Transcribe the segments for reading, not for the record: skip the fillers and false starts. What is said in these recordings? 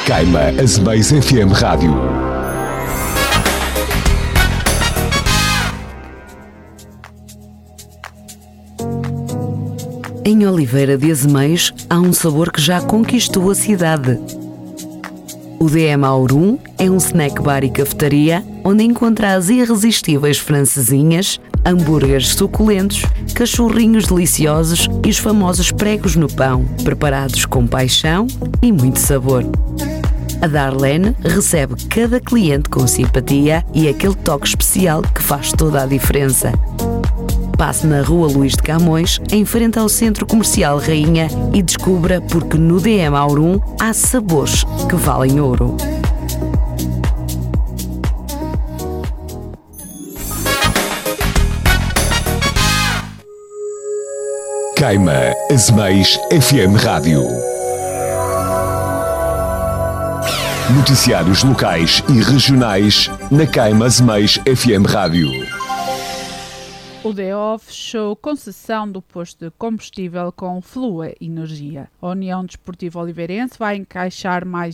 Queima Azemais FM Rádio. Em Oliveira de Azemais há um sabor que já conquistou a cidade. O DM Aurum é um snack bar e cafetaria onde encontra as irresistíveis francesinhas, hambúrgueres suculentos, cachorrinhos deliciosos e os famosos pregos no pão, preparados com paixão e muito sabor. A Darlene recebe cada cliente com simpatia e aquele toque especial que faz toda a diferença. Passe na Rua Luís de Camões, em frente ao Centro Comercial Rainha, e descubra porque no DM Aurum há sabores que valem ouro. Queima Azemais FM Rádio. Noticiários locais e regionais na Queima Azemais FM Rádio. O DEO fechou concessão do posto de combustível com Flua Energia. A União Desportiva Oliveirense vai encaixar mais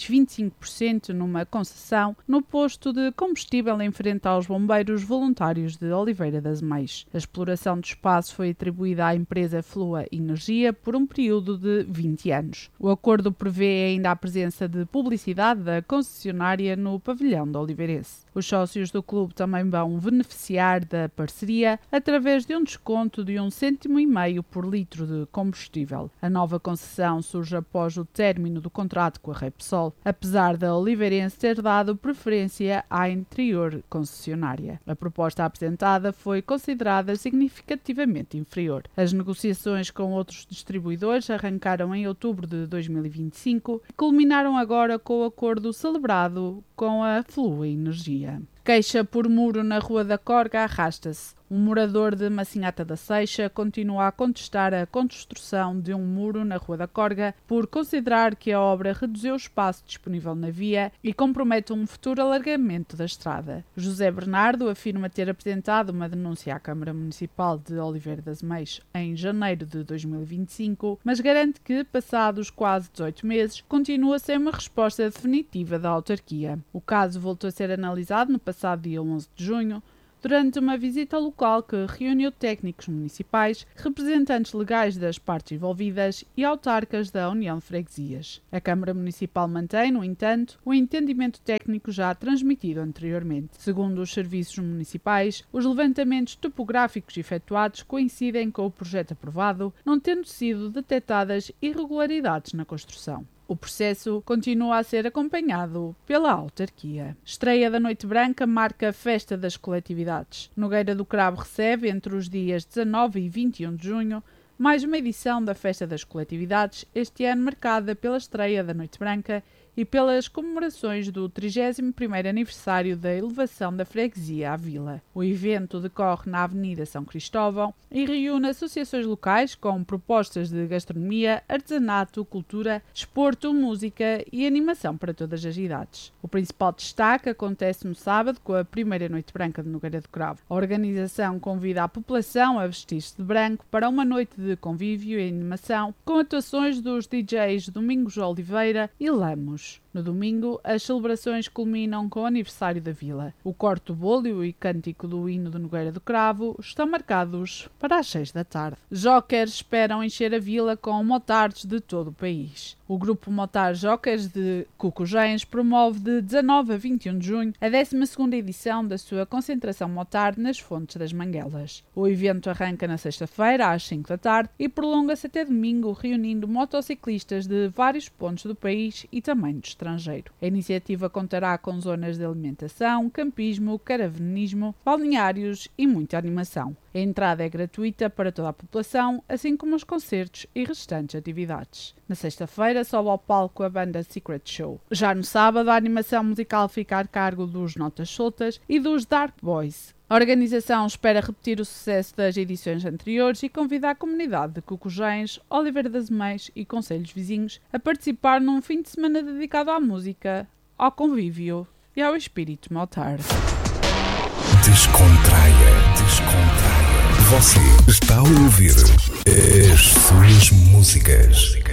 25% numa concessão no posto de combustível em frente aos bombeiros voluntários de Oliveira de Azemais. A exploração do espaço foi atribuída à empresa Flua Energia por um período de 20 anos. O acordo prevê ainda a presença de publicidade da concessionária no pavilhão do Oliveirense. Os sócios do clube também vão beneficiar da parceria através de um desconto de 1,5 cêntimo por litro de combustível. A nova concessão surge após o término do contrato com a Repsol, apesar da Oliveirense ter dado preferência à anterior concessionária. A proposta apresentada foi considerada significativamente inferior. As negociações com outros distribuidores arrancaram em outubro de 2025 e culminaram agora com o acordo celebrado com a Flua Energia. Queixa por muro na Rua da Corga arrasta-se. Um morador de Massinhata da Seixa continua a contestar a construção de um muro na Rua da Corga por considerar que a obra reduziu o espaço disponível na via e compromete um futuro alargamento da estrada. José Bernardo afirma ter apresentado uma denúncia à Câmara Municipal de Oliveira de Azemais em janeiro de 2025, mas garante que, passados quase 18 meses, continua sem uma resposta definitiva da autarquia. O caso voltou a ser analisado no passado dia 11 de junho, durante uma visita local que reuniu técnicos municipais, representantes legais das partes envolvidas e autarcas da União de Freguesias. A Câmara Municipal mantém, no entanto, o entendimento técnico já transmitido anteriormente. Segundo os serviços municipais, os levantamentos topográficos efetuados coincidem com o projeto aprovado, não tendo sido detectadas irregularidades na construção. O processo continua a ser acompanhado pela autarquia. Estreia da Noite Branca marca a Festa das Coletividades. Nogueira do Cravo recebe, entre os dias 19 e 21 de junho, mais uma edição da Festa das Coletividades, este ano marcada pela estreia da Noite Branca e pelas comemorações do 31º aniversário da elevação da freguesia à vila. O evento decorre na Avenida São Cristóvão e reúne associações locais com propostas de gastronomia, artesanato, cultura, desporto, música e animação para todas as idades. O principal destaque acontece no sábado com a primeira Noite Branca de Nogueira do Cravo. A organização convida a população a vestir-se de branco para uma noite de convívio e animação com atuações dos DJs Domingos Oliveira e Lamos. No domingo, as celebrações culminam com o aniversário da vila. O corte do bolo e o cântico do hino de Nogueira do Cravo estão marcados para as 6 da tarde. Jokers esperam encher a vila com motards de todo o país. O grupo Motar Jokers de Cucujens promove de 19 a 21 de junho a 12ª edição da sua concentração Motard nas Fontes das Manguelas. O evento arranca na sexta-feira às 5 da tarde e prolonga-se até domingo, reunindo motociclistas de vários pontos do país e também do estrangeiro. A iniciativa contará com zonas de alimentação, campismo, caravanismo, balneários e muita animação. A entrada é gratuita para toda a população, assim como os concertos e restantes atividades. Na sexta-feira sobe ao palco a banda Secret Show. Já no sábado, a animação musical fica a cargo dos Notas Soltas e dos Dark Boys. A organização espera repetir o sucesso das edições anteriores e convida a comunidade de Cucujens, Oliveira de Azemais e concelhos vizinhos a participar num fim de semana dedicado à música, ao convívio e ao espírito motar. Descontraia. Você está a ouvir as suas músicas.